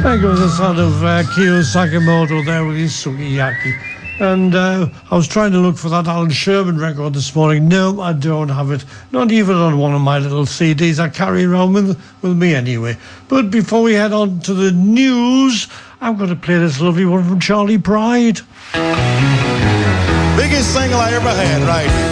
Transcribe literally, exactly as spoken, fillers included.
There goes the sound of uh, Kiyo Sakamoto there with his Sukiyaki. And uh, I was trying to look for that Alan Sherman record this morning. No, I don't have it. Not even on one of my little C Ds I carry around with, with me anyway. But before we head on to the news, I'm going to play this lovely one from Charlie Pride. Biggest single I ever had, right here.